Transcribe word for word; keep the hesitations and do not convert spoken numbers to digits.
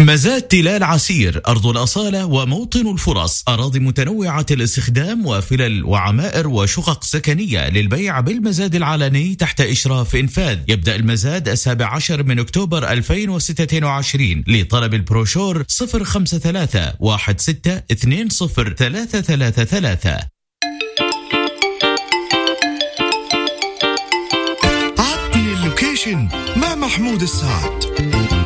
مزاد تلال عسير، أرض الأصالة وموطن الفرص، أراضي متنوعة الاستخدام وفلل وعمائر وشقق سكنية للبيع بالمزاد العلني تحت إشراف إنفاذ. يبدأ المزاد السابع عشر من أكتوبر ألفين وستة وعشرين. لطلب البروشور صفر خمسة ثلاثة واحد ستة اثنين صفر ثلاثة ثلاثة ثلاثة. عطني اللوكيشن مع محمود السعد.